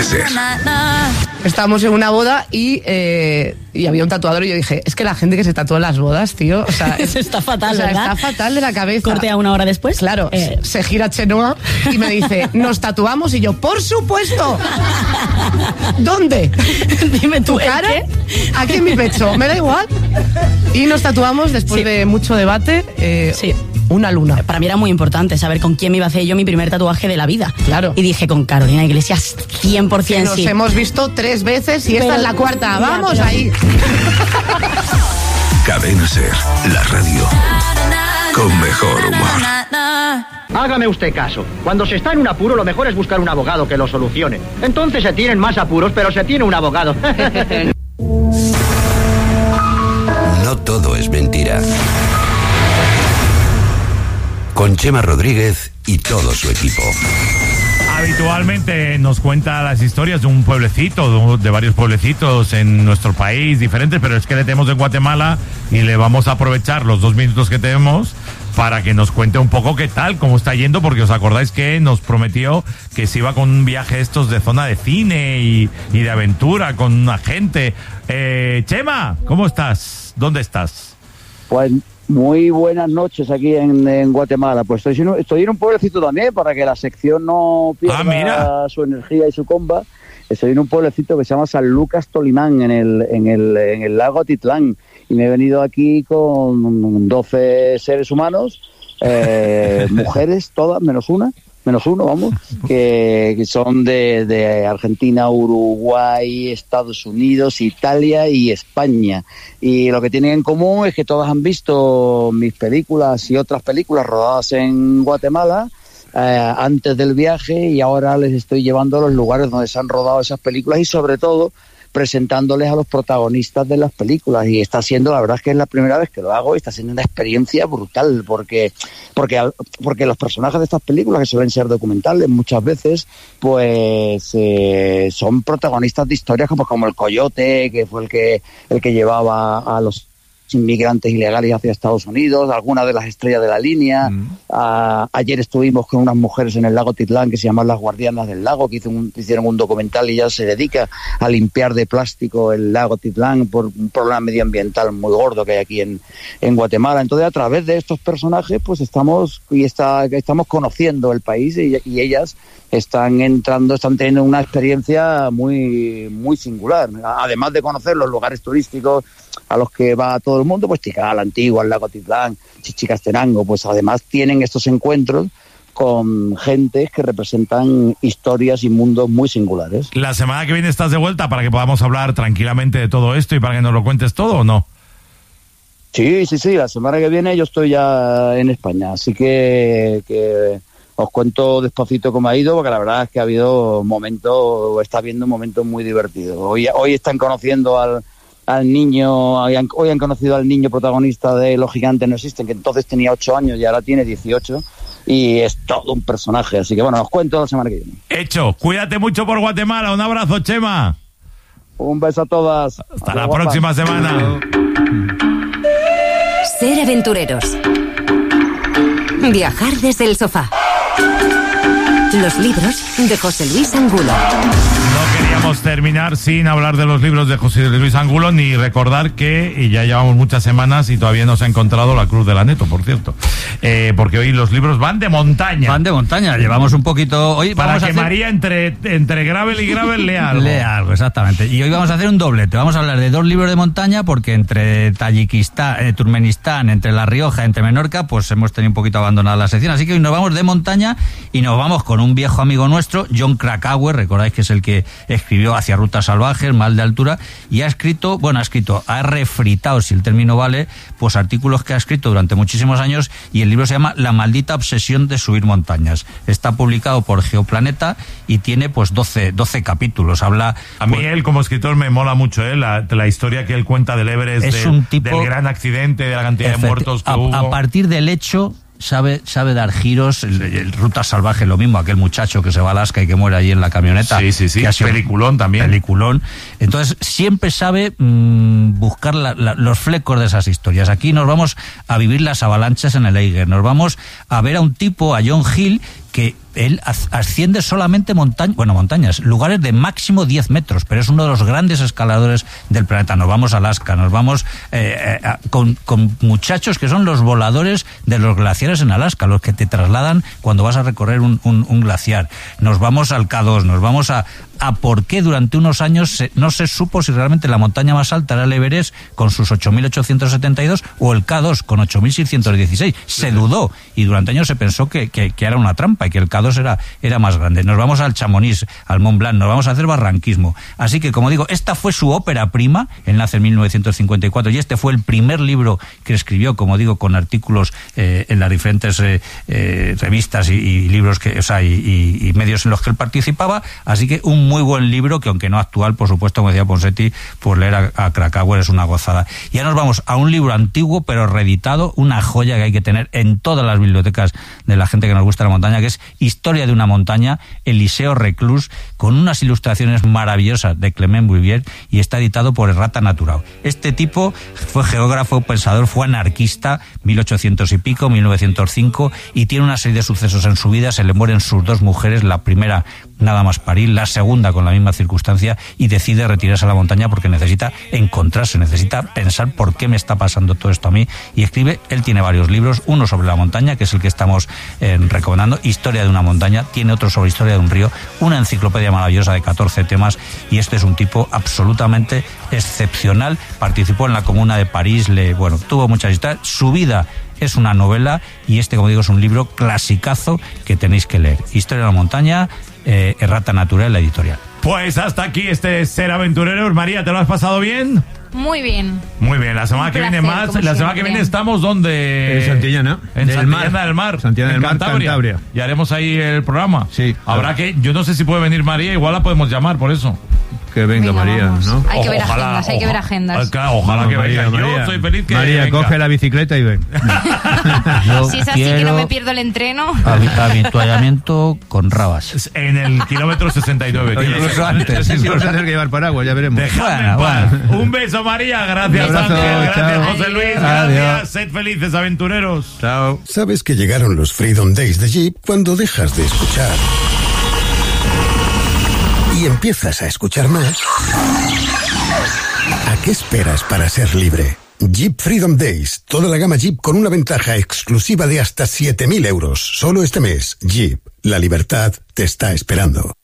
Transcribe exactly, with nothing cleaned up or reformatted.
Ser. Estábamos en una boda y, eh, y había un tatuador y yo dije, es que la gente que se tatúa en las bodas, tío, o sea, Eso está fatal, o sea, ¿verdad? está fatal de la cabeza. Corte a una hora después. Claro, Eh. se gira Chenoa y me dice, ¿nos tatuamos? Y yo, ¡por supuesto! ¿Dónde? Dime tú, ¿Tu ¿el cara? qué? Aquí en mi pecho, me da igual. Y nos tatuamos después Sí. de mucho debate. Eh, Sí. Una luna. Para mí era muy importante saber con quién me iba a hacer yo mi primer tatuaje de la vida. Claro. Y dije, con Carolina Iglesias, cien por ciento Nos sí. hemos visto tres veces y Pero- esta es la cuarta. ya, ¡Vamos pero- ahí! Cadena Ser, la radio con mejor humor. Hágame usted caso. Cuando se está en un apuro, lo mejor es buscar un abogado que lo solucione. Entonces se tienen más apuros, pero se tiene un abogado. No todo es mentira. Con Chema Rodríguez y todo su equipo. Habitualmente nos cuenta las historias de un pueblecito, de varios pueblecitos en nuestro país, diferentes, pero es que le tenemos en Guatemala y le vamos a aprovechar los dos minutos que tenemos para que nos cuente un poco qué tal, cómo está yendo, porque os acordáis que nos prometió que se iba con un viaje estos de zona de cine y, y de aventura con una gente. Eh, Chema, ¿cómo estás? ¿Dónde estás? Pues muy buenas noches aquí en, en Guatemala. Pues estoy, en un- estoy en un pueblecito también para que la sección no pierda Ah, mira. su energía y su comba. Estoy en un pueblecito que se llama San Lucas Tolimán, en el, en el, en el lago Atitlán. Y me he venido aquí con doce seres humanos, eh, mujeres todas, menos una, menos uno, vamos, que, que son de, de Argentina, Uruguay, Estados Unidos, Italia y España. Y lo que tienen en común es que todas han visto mis películas y otras películas rodadas en Guatemala eh, antes del viaje, y ahora les estoy llevando a los lugares donde se han rodado esas películas y sobre todo presentándoles a los protagonistas de las películas. Y está siendo, la verdad es que es la primera vez que lo hago y está siendo una experiencia brutal, porque porque porque los personajes de estas películas, que suelen ser documentales muchas veces, pues eh, son protagonistas de historias como, como el Coyote, que fue el que el que llevaba a los inmigrantes ilegales hacia Estados Unidos, algunas de las estrellas de la línea. Mm. A, ayer estuvimos con unas mujeres en el lago Titlán que se llaman las Guardianas del Lago, que hizo un, hicieron un documental y ya se dedica a limpiar de plástico el lago Titlán por un problema medioambiental muy gordo que hay aquí en, en Guatemala. Entonces, a través de estos personajes, pues estamos y está, estamos conociendo el país, y, y ellas están entrando, están teniendo una experiencia muy, muy singular. Además de conocer los lugares turísticos a los que va todo el mundo, pues Tikal, Antigua, el lago Titlán, Chichicastenango, pues además tienen estos encuentros con gentes que representan historias y mundos muy singulares. La semana que viene estás de vuelta para que podamos hablar tranquilamente de todo esto y para que nos lo cuentes todo, ¿o no? Sí, sí, sí, la semana que viene yo estoy ya en España, así que, que os cuento despacito cómo ha ido, porque la verdad es que ha habido momentos, está habiendo momentos muy divertidos. Hoy, hoy están conociendo al al niño, hoy han, hoy han conocido al niño protagonista de Los Gigantes No Existen, que entonces tenía ocho años y ahora tiene dieciocho, y es todo un personaje, así que bueno, os cuento la semana que viene. Hecho, cuídate mucho por Guatemala, un abrazo, Chema. Un beso a todas. Hasta Adiós, la guapa. próxima semana. Ser aventureros. Viajar desde el sofá. Los libros de José Luis Angulo. No queríamos terminar sin hablar de los libros de José Luis Angulo, ni recordar que, y ya llevamos muchas semanas y todavía no se ha encontrado la Cruz del Aneto, por cierto, eh, porque hoy los libros van de montaña. Van de montaña, llevamos un poquito... Hoy Para vamos que a hacer... María entre, entre gravel y gravel lea algo. Lea algo, exactamente. Y hoy vamos a hacer un doblete. Vamos a hablar de dos libros de montaña, porque entre Tayikistán, eh, Turkmenistán, entre La Rioja, entre Menorca, pues hemos tenido un poquito abandonada la sección. Así que hoy nos vamos de montaña y nos vamos con un viejo amigo nuestro, Jon Krakauer, recordáis que es el que escribió Hacia rutas salvajes, Mal de altura, y ha escrito, bueno, ha escrito, ha refritado, si el término vale, pues artículos que ha escrito durante muchísimos años, y el libro se llama La maldita obsesión de subir montañas. Está publicado por Geoplaneta y tiene pues doce, doce capítulos. Habla... A mí pues, él como escritor me mola mucho, ¿eh? la, la historia que él cuenta del Everest, es de, un tipo, del gran accidente, de la cantidad de muertos que a, hubo. A partir del hecho... Sabe, sabe dar giros, el, el Ruta Salvaje, lo mismo, aquel muchacho que se va a Alaska y que muere allí en la camioneta. Sí, sí, sí, que ha sido peliculón también. Peliculón. Entonces, siempre sabe mmm, buscar la, la, los flecos de esas historias. Aquí nos vamos a vivir las avalanchas en el Eiger, nos vamos a ver a un tipo, a John Hill, que él asciende solamente montañas, bueno, montañas, lugares de máximo diez metros, pero es uno de los grandes escaladores del planeta. Nos vamos a Alaska, nos vamos eh, a, con, con muchachos que son los voladores de los glaciares en Alaska, los que te trasladan cuando vas a recorrer un, un, un glaciar. Nos vamos al K dos, nos vamos a, a por qué durante unos años se, no se supo si realmente la montaña más alta era el Everest con sus ocho mil ochocientos setenta y dos o el K dos con ocho mil seiscientos dieciséis. Se dudó y durante años se pensó que, que, que era una trampa y que el K dos era, era más grande. Nos vamos al Chamonix, al Mont Blanc, nos vamos a hacer barranquismo. Así que, como digo, esta fue su ópera prima, él nace en mil novecientos cincuenta y cuatro y este fue el primer libro que escribió, como digo, con artículos eh, en las diferentes eh, eh, revistas y, y libros que, o sea, y, y, y medios en los que él participaba. Así que un muy buen libro que, aunque no actual, por supuesto, como decía Ponseti, pues leer a, a Krakauer es una gozada. Ya nos vamos a un libro antiguo pero reeditado, una joya que hay que tener en todas las bibliotecas de la gente que nos gusta la montaña, que es Historia de una montaña, Eliseo Reclus, con unas ilustraciones maravillosas de Clement Bouvier, y está editado por Errata Naturao. Este tipo fue geógrafo, pensador, fue anarquista, mil ochocientos y pico, mil novecientos cinco, y tiene una serie de sucesos en su vida. Se le mueren sus dos mujeres, la primera nada más parir, la segunda con la misma circunstancia, y decide retirarse a la montaña porque necesita encontrarse, necesita pensar por qué me está pasando todo esto a mí, y escribe. Él tiene varios libros, uno sobre la montaña, que es el que estamos eh, recomendando, Historia de una montaña, tiene otro sobre Historia de un río, una enciclopedia maravillosa de catorce temas, y este es un tipo absolutamente excepcional. Participó en la Comuna de París, le, bueno, tuvo muchas historias, su vida es una novela, y este, como digo, es un libro clasicazo que tenéis que leer. Historia de la montaña, eh, Errata Natural, la editorial. Pues hasta aquí este Ser Aventureros. María, ¿te lo has pasado bien? Muy bien. Muy bien, la semana Un que placer, viene más, como la semana siempre. que viene estamos donde... En Santillana. En del Santillana Mar. del Mar. Santillana en del Mar, Cantabria. Cantabria. Y haremos ahí el programa. Sí. Habrá que, yo no sé si puede venir María, igual la podemos llamar por eso. Que venga, Venga, María, vamos. ¿no? Hay que ver Ojalá, agendas, hay que ver oja- agendas. Claro, ojalá No, que María, venga. María. Yo soy feliz que María, venga. coge la bicicleta y ven. Yo Si es así que quiero no me pierdo el entreno. habi- habituallamiento con rabas. En el kilómetro sesenta y nueve. Oye, Tienes- incluso antes. No sé si vamos a tener que llevar paraguas, ya veremos. Dejadme en Bueno, paz. bueno. Un beso, María. Gracias, Un abrazo, Ángel. Gracias, chao. José Luis. Adiós. Gracias. Sed felices, aventureros. Chao. ¿Sabes que llegaron los Freedom Days de Jeep cuando dejas de escuchar y empiezas a escuchar más? ¿A qué esperas para ser libre? Jeep Freedom Days, toda la gama Jeep con una ventaja exclusiva de hasta siete mil euros. Solo este mes, Jeep, la libertad te está esperando.